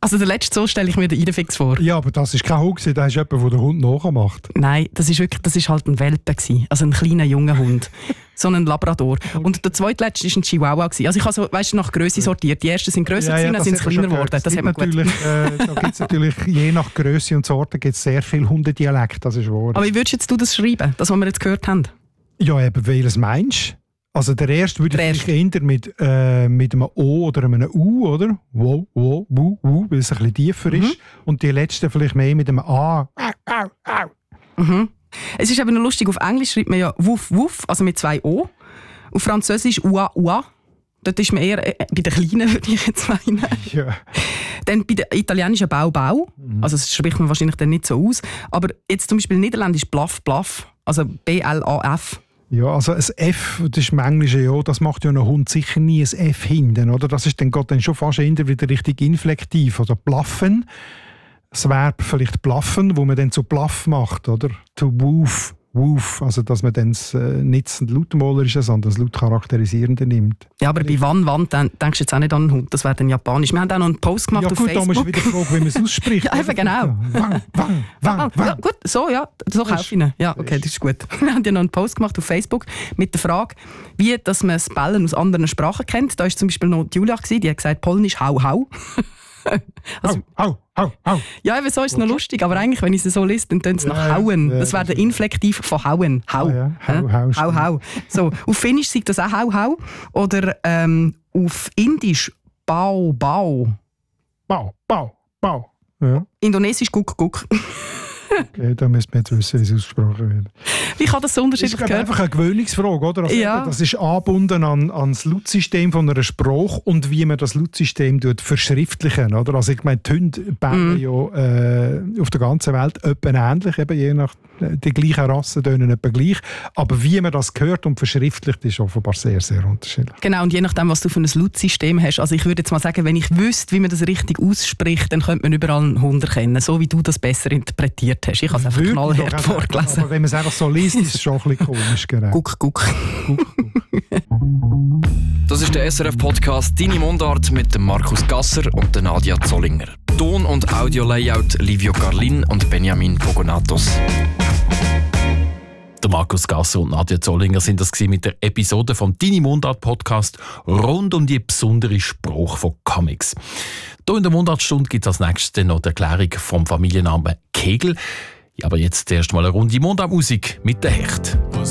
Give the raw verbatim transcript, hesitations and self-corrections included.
Also der letzte so stelle ich mir den Idefix vor. Ja, aber das war kein Hund, das ist jemand, der den Hund nachmacht. Nein, das ist wirklich, das ist halt ein Welpe gewesen. Also ein kleiner, junger Hund. So ein Labrador. Und der zweitletzte war ein Chihuahua gewesen. Also ich habe so, weißt du, nach Grösse sortiert. Die ersten sind grösser ja, ja, dann sind sie kleiner geworden. Das hat man natürlich, äh, da gibt es natürlich, je nach Grösse und Sorte, gibt es sehr viel Hundedialekt, das ist wahr. Aber wie würdest jetzt du das schreiben, das, was wir jetzt gehört haben? Ja, eben, welches meinst du? Also der erste würde ich vielleicht eher mit, äh, mit einem O oder einem U, oder? Wow, wow, wow, wow, weil es ein bisschen tiefer mhm. ist. Und die letzte vielleicht mehr mit einem A. Au, au, au. Mhm. Es ist eben noch lustig, auf Englisch schreibt man ja Wuff, Wuff, also mit zwei O. Auf Französisch Ua, Ua. Dort ist man eher äh, bei den Kleinen, würde ich jetzt meinen. Ja. Dann bei der italienischen Bau, Bau. Mhm. Also das spricht man wahrscheinlich dann nicht so aus. Aber jetzt zum Beispiel niederländisch Blaff, Blaff. Also B L A F. Ja, also ein F, das ist im Englischen, ja, das macht ja ein Hund sicher nie ein F hinten, oder? Das ist dann, geht dann schon fast eher wieder richtig inflektiv, oder blaffen. Das Verb vielleicht blaffen, wo man dann zu Blaff macht, oder? To woof, woof, also dass man dann äh, nicht das Lautmalerische, sondern das Lautcharakterisierende nimmt. Ja, aber bei wann, wann, dann denkst du jetzt auch nicht an einen Hund, das wäre dann japanisch. Wir haben auch noch einen Post gemacht ja, auf gut, Facebook. Ja gut, da musst du wieder fragen, wie man es ausspricht. Ja, eben genau. Wang, wang, wang, wang. Ja, gut, so, ja, so kaufe ich ihn. Ja, okay, das ist gut. Wir haben ja noch einen Post gemacht auf Facebook mit der Frage, wie dass man das Bellen aus anderen Sprachen kennt. Da war zum Beispiel noch Julia, die hat gesagt, Polnisch hau hau. Also, hau, hau, hau. Ja, eben so ist es noch lustig, aber eigentlich, wenn ich es so lese, dann tönt es nach ja, hauen. ja, das wäre der Inflektiv von hauen. Hau. Ah, ja. Hau, hau, hau, hau. So, auf Finnisch sagt das auch hau, hau. Oder ähm, auf Indisch bau, bau. Bau, bau, bau. Ja. Indonesisch guck, guck. Okay, da müssen wir jetzt wissen, wie es ausgesprochen wird. Wie kann das so unterschiedlich gehört? Das ist einfach eine Gewöhnungsfrage, oder? Also ja. Das ist angebunden an, an das Lautsystem von einer Sprache und wie man das Lautsystem verschriftlichen. Oder? Also ich meine, die Hunde bellen mm. ja äh, auf der ganzen Welt etwa ähnlich, eben je nach die gleichen Rassen tönen etwa gleich. Aber wie man das hört und verschriftlicht, ist offenbar sehr, sehr unterschiedlich. Genau, und je nachdem, was du für ein Lautsystem hast. Also ich würde jetzt mal sagen, wenn ich wüsste, wie man das richtig ausspricht, dann könnte man überall einen Hund erkennen, so wie du das besser interpretiert hast. Ich habe es einfach knallhart vorgelesen. Aber wenn man es einfach so liest, ist es schon ein bisschen komisch. Genau. Guck, guck. guck, guck. Das ist der S R F-Podcast «Deine Mundart» mit dem Markus Gasser und der Nadia Zollinger. Ton- und Audio-Layout Livio Carlin und Benjamin Pogonatos. Der Markus Gasser und Nadia Zollinger sind das mit der Episode vom «Deine Mundart»-Podcast rund um die besondere Sprache von Comics. Hier in der Mundartstunde gibt es als nächstes noch die Erklärung vom Familiennamen Kegel. Ja, aber jetzt erst mal eine Runde Mundartmusik mit der Hecht.